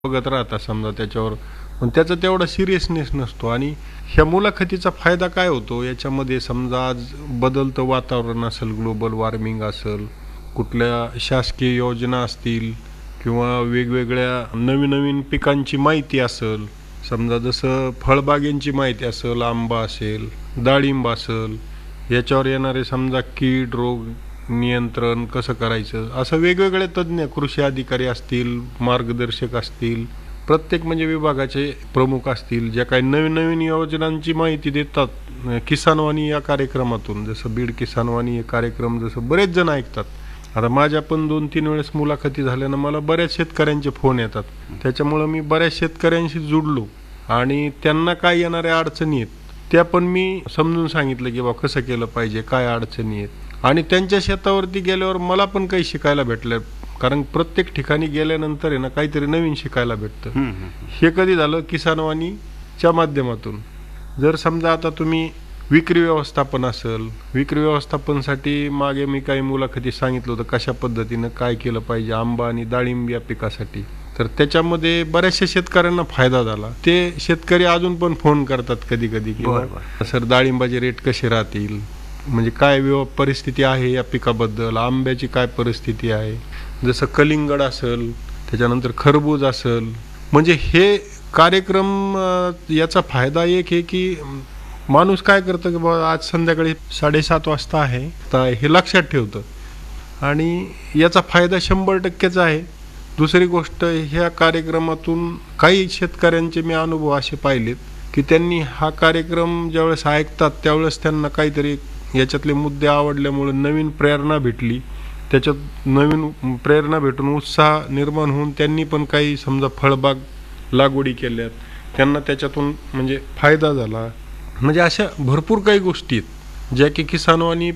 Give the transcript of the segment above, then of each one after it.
बघत राहतात समजा त्याच्यावर, पण त्याचा तेवढा सिरियसनेस नसतो. आणि ह्या मुलाखतीचा फायदा काय होतो याच्यामध्ये, समजा आज बदलतं वातावरण असेल, ग्लोबल वॉर्मिंग असेल, कुठल्या शासकीय योजना असतील किंवा वेगवेगळ्या नवीन नवीन पिकांची माहिती असेल, समजा जसं फळबागेंची माहिती असेल, आंबा असेल, डाळिंब असेल, याच्यावर येणारे समजा कीड रोग नियंत्रण कसं करायचं, असं वेगवेगळे तज्ज्ञ कृषी अधिकारी असतील, मार्गदर्शक असतील, प्रत्येक म्हणजे विभागाचे प्रमुख असतील, ज्या काही नवीन नवीन योजनांची माहिती देतात किसानवाणी या कार्यक्रमातून. जसं बीड किसानवाणी हे कार्यक्रम जसं बरेच जण ऐकतात. आता माझ्या पण 2-3 वेळेस मुलाखती झाल्यानं मला बऱ्याच शेतकऱ्यांचे फोन येतात. त्याच्यामुळं मी बऱ्याच शेतकऱ्यांशी जुडलो आणि त्यांना काय येणाऱ्या अडचणी आहेत त्या पण मी समजून सांगितलं की बा कसं केलं पाहिजे, काय अडचणी आहेत. आणि त्यांच्या शेतावरती गेल्यावर मला पण काही शिकायला भेटलं, कारण प्रत्येक ठिकाणी गेल्यानंतर आहे ना काहीतरी नवीन शिकायला भेटतं. हे कधी झालं, किसानवाणीच्या माध्यमातून. जर समजा आता तुम्ही विक्री व्यवस्थापन असेल, विक्री व्यवस्थापनासाठी मागे मी काही मुलाखती सांगितलं होतं कशा पद्धतीनं काय केलं पाहिजे आंबा आणि डाळिंब या पिकासाठी, तर त्याच्यामध्ये बऱ्याचशा शेतकऱ्यांना फायदा झाला. ते शेतकरी अजून पण फोन करतात कधी कधी की सर डाळिंबाचे रेट कसे राहतील, म्हणजे काय परिस्थिती आहे या पिकाबद्दल, आंब्याची काय परिस्थिती आहे, जसं कलिंगड असेल, त्याच्यानंतर खरबूज असेल. म्हणजे हे कार्यक्रम याचा फायदा एक आहे की माणूस काय करतं की बाबा आज संध्याकाळी 7:30 वाजता आहे, तर हे लक्षात ठेवतं आणि याचा फायदा 100% आहे. दुसरी गोष्ट, ह्या कार्यक्रमातून काही शेतकऱ्यांचे मी अनुभव असे पाहिलेत की त्यांनी हा कार्यक्रम ज्यावेळेस ऐकतात त्यावेळेस त्यांना काहीतरी याच्यातले मुद्दे आवडल्यामुळे नवीन प्रेरणा भेटली, त्याच्यात नवीन प्रेरणा भेटून उत्साह निर्माण होऊन त्यांनी पण काही समजा फळबाग लागवडी केल्यात, त्यांना त्याच्यातून म्हणजे फायदा झाला. म्हणजे अशा भरपूर काही गोष्टी आहेत ज्या की किसानवाणी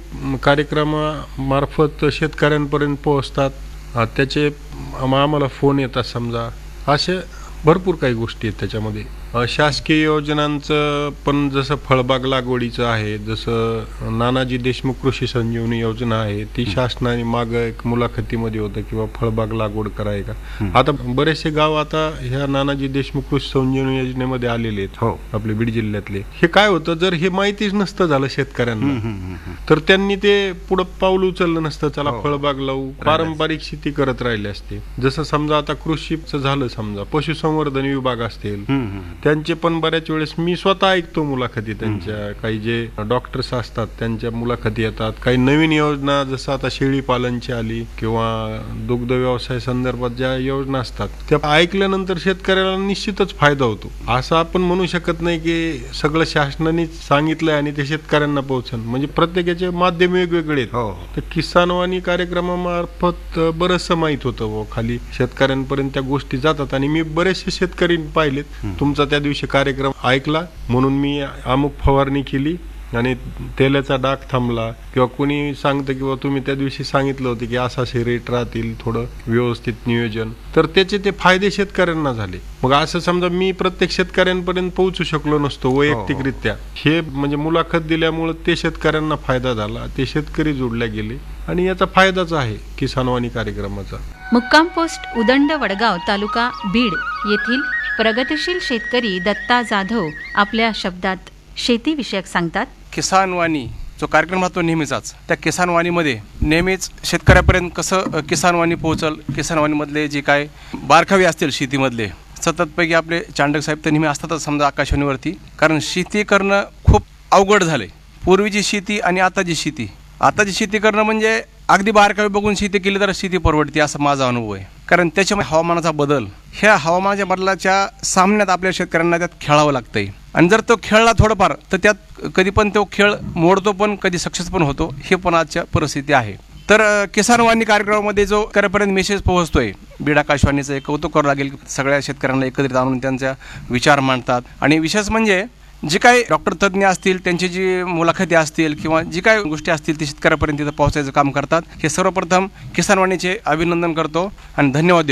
कार्यक्रमामार्फत शेतकऱ्यांपर्यंत पोहोचतात. त्याचे आम्हाला फोन येतात समजा, असे भरपूर काही गोष्टी आहेत त्याच्यामध्ये. शासकीय योजनांचं पण जसं फळबाग लागवडीचं आहे, जसं नानाजी देशमुख कृषी संजीवनी योजना आहे, ती शासनाने मागं एक मुलाखतीमध्ये होतं किंवा फळबाग लागवड कराय का. आता बरेचसे गाव आता ह्या नानाजी देशमुख कृषी संजीवनी योजनेमध्ये आलेले आहेत आपले बीड जिल्ह्यातले. हे काय होतं, जर हे माहितीच नसतं झालं शेतकऱ्यांना तर त्यांनी ते पुढं पाऊल उचललं नसतं, चला फळबाग लावू, पारंपरिक शेती करत राहिले असते. जसं समजा आता कृषीचं झालं, समजा पशुसंवर्धन विभाग असतील, त्यांचे पण बऱ्याच वेळेस मी स्वतः ऐकतो मुलाखती त्यांच्या. काही जे डॉक्टर्स असतात त्यांच्या मुलाखती येतात. काही नवीन योजना जसं आता शेळी पालनची आली किंवा दुग्ध व्यवसाय संदर्भात ज्या योजना असतात त्या ऐकल्यानंतर शेतकऱ्याला निश्चितच फायदा होतो. असं आपण म्हणू शकत नाही की सगळं शासनाने सांगितलंय आणि ते शेतकऱ्यांना पोहोचन, म्हणजे प्रत्येकाचे माध्यम वेगवेगळे आहेत. तर किसानवाणी कार्यक्रमामार्फत बरंचसं माहित होतं खाली शेतकऱ्यांपर्यंत त्या गोष्टी जातात. आणि मी बरेचसे शेतकरी पाहिलेत, तुमचा त्या दिवशी कार्यक्रम ऐकला म्हणून मी अमुक फवारणी केली आणि तेलाचा डाग थांबला, किंवा कोणी सांगतं किंवा तुम्ही त्या दिवशी सांगितलं होतं की असे रेट राहतील, थोडं व्यवस्थित नियोजन, तर त्याचे ते फायदे शेतकऱ्यांना झाले. मग असं समजा मी प्रत्येक शेतकऱ्यांपर्यंत पोहोचू शकलो नसतो वैयक्तिकरित्या, हे म्हणजे मुलाखत दिल्यामुळे ते शेतकऱ्यांना फायदा झाला, ते शेतकरी जोडले गेले आणि याचा फायदाच आहे किसानवाणी कार्यक्रमाचा. मुक्काम पोस्ट उदंड वडगाव तालुका बीड येथील प्रगतिशील शेतकरी दत्ता जाधव आपल्या शब्दात शेतीविषयक सांगतात. किसानवाणी जो कार्यक्रम राहतो नेहमीचाच, त्या किसानवाणीमध्ये नेहमीच शेतकऱ्यापर्यंत कसं किसानवाणी पोहोचल, किसानवाणीमधले जे काय बारकावे असतील शेतीमधले, सततपैकी आपले चांडक साहेब तर नेहमी असतातच समजा आकाशवाणीवरती. कारण शेती करणं खूप अवघड झालंय. पूर्वीची शेती आणि आताची शेती, आताची शेती करणं म्हणजे अगदी बारकावे बघून शेती केली तर शेती परवडते, असा माझा अनुभव आहे. कारण त्याच्यामुळे हवामानाचा बदल, ह्या हवामानाच्या बदलाच्या सामन्यात आपल्या शेतकऱ्यांना त्यात खेळावं लागतंय. आणि जर तो खेळला थोडंफार तर त्यात कधी पण तो खेळ मोडतो पण कधी सक्सेस पण होतो, हे पण आजच्या परिस्थिती आहे. तर किसानवाणी कार्यक्रमामध्ये जो शेतकऱ्यापर्यंत मेसेज पोहोचतोय, बीड आकाशवाणीचं एक कौतुक करावं लागेल. सगळ्या शेतकऱ्यांना एकत्रित आणून त्यांचा विचार मांडतात. आणि विशेष म्हणजे जे काही डॉक्टर तज्ज्ञ असतील, त्यांची जी मुलाखती असतील किंवा जी काही गोष्टी असतील ते शेतकऱ्यापर्यंत तिथं पोहोचायचं काम करतात. हे सर्वप्रथम किसानवाणीचे अभिनंदन करतो आणि धन्यवाद देतो.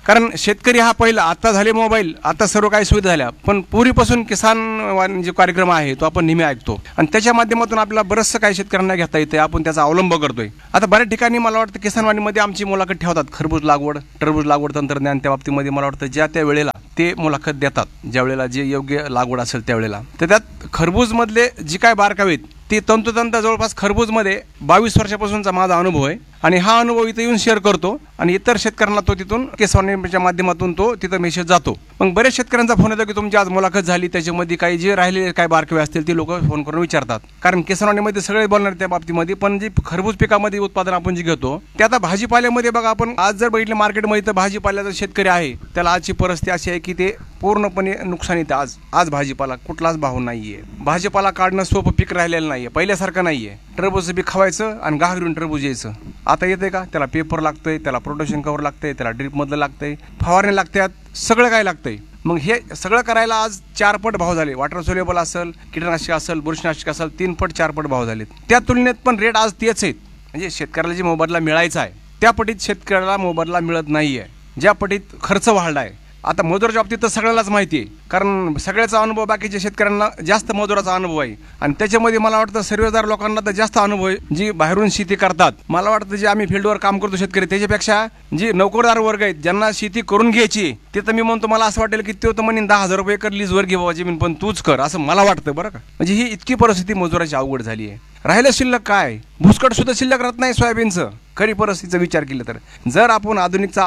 कारण शेतकरी हा पहिला, आता झाले मोबाईल, आता सर्व काही सुविधा झाल्या, पण पूर्वीपासून किसान वाणी जो कार्यक्रम आहे तो आपण नेहमी ऐकतो आणि त्याच्या माध्यमातून आपल्याला बरंचसं काही शेतकऱ्यांना घेता येते, आपण त्याचा अवलंब करतोय. आता बऱ्याच ठिकाणी मला वाटतं किसान वाणीमध्ये आमची मुलाखत ठेवतात, खरबूज लागवड, टरबूज लागवड तंत्रज्ञान, त्या बाबतीमध्ये मला वाटतं ज्या त्या वेळेला ते मुलाखत देतात, ज्या वेळेला जे योग्य लागवड असेल त्यावेळेला. तर त्यात खरबूजमधले जी काय बारकावे ते तंतोतंत जवळपास खरबूजमध्ये 22 वर्षापासूनचा माझा अनुभव आहे आणि हा अनुभव इथं येऊन शेअर करतो आणि इतर शेतकऱ्यांना तो तिथून किसानच्या माध्यमातून तो तिथं मेसेज जातो. मग बऱ्याच शेतकऱ्यांचा फोन येतो की तुमची आज मुलाखत झाली, त्याच्यामध्ये काही जे राहिलेले काय बारकावे असतील ते लोक फोन करून विचारतात. कारण किसानवाणीमध्ये सगळे बोलणार त्या बाबतीमध्ये, पण जे खरबूज पिकामध्ये उत्पादन आपण जे घेतो ते आता भाजीपाल्यामध्ये बघा, आपण आज जर बघितलं मार्केटमध्ये तर भाजीपाल्याचा शेतकरी आहे त्याला आजची परिस्थिती अशी आहे की ते पूर्णपणे नुकसान येतं. आज भाजीपाला कुठलाच भाव नाहीये, भाजीपाला काढणं सोपं पीक राहिलेलं नाहीये, पहिल्यासारखं नाहीये. टरबूजचं बी खावायचं आणि घागरून टरबूज यायचं. आता येते का? त्याला पेपर लागतंय, त्याला प्रोटेक्शन कव्हर लागतंय, त्याला ड्रीपमधलं लागतंय, फवारणी लागतात, सगळं काय लागतंय. मग हे सगळं करायला आज 4 पट भाव झाले. वॉटर सोल्युबल असेल, कीटकनाशक असेल, बुरशीनाशक असेल, 3 पट 4 पट भाव झालेत. त्या तुलनेत पण रेट आज तेच आहेत. म्हणजे शेतकऱ्याला जे मोबदला मिळायचा आहे त्या पटीत शेतकऱ्याला मोबदला मिळत नाहीये, ज्या पटीत खर्च वाढला आहे. आता मजुराच्या बाबतीत तर सगळ्यालाच माहिती आहे, कारण सगळ्याचा अनुभव बाकीच्या शेतकऱ्यांना जास्त मजुराचा अनुभव आहे आणि त्याच्यामध्ये मला वाटतं सर्वेदार लोकांना तर जास्त अनुभव आहे जी बाहेरून शेती करतात. मला वाटतं जे आम्ही फील्डवर काम करतो शेतकरी त्याच्यापेक्षा जी नोकरदार वर्ग आहेत ज्यांना शेती करून घ्यायची ते तर मी म्हणतो मला असं वाटेल की तो तर म्हणेन 10,000 रुपये एकर लीजवर घे बाबा जमीन, पण तूच कर असं मला वाटतं बरं का. म्हणजे ही इतकी परिस्थिती मजुराची अवघड झाली आहे. राहिलं शिल्लक काय, भुसकट सुद्धा शिल्लक राहत नाही सोयाबीनचं खरी परिस्थितीचा विचार केला तर. जर आपण आधुनिकचा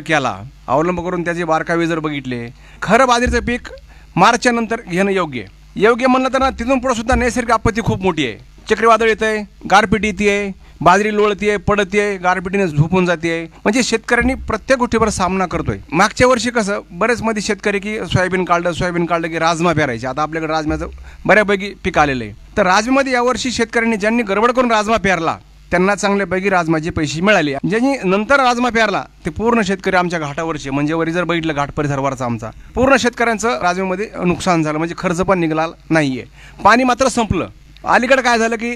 अवलंब करून त्याचे बारकावे जर बघितले, खरं बाजरीचं पीक मार्चच्या नंतर घेणं योग्य म्हणलं तर ना, तिथून पुढे सुद्धा नैसर्गिक आपत्ती खूप मोठी आहे. चक्रीवादळ येतंय, गारपीट येते, बाजरी लोळतीये, पडतीये, गारपिटीने झोपून जाते. म्हणजे शेतकऱ्यांनी प्रत्येक गोष्टीवर सामना करतोय. मागच्या वर्षी कसं बरेच मध्ये शेतकरी की सोयाबीन काढलं की राजमा पेरायचे. आता आपल्याकडे राजम्याचं बऱ्यापैकी पीक आलेलं आहे. तर राजम्यामध्ये यावर्षी शेतकऱ्यांनी ज्यांनी गडबड करून राजमा पेरला त्यांना चांगल्यापैकी राजमाचे पैसे मिळाले. ज्यांनी नंतर राजमा पेरला ते पूर्ण शेतकरी आमच्या घाटावरचे, म्हणजे वरी जर बघितलं घाट परिसरावरचा आमचा पूर्ण शेतकऱ्यांचं राजम्यामध्ये नुकसान झालं. म्हणजे खर्च पण निघाला नाहीये, पाणी मात्र संपलं. अलीकडे काय झालं की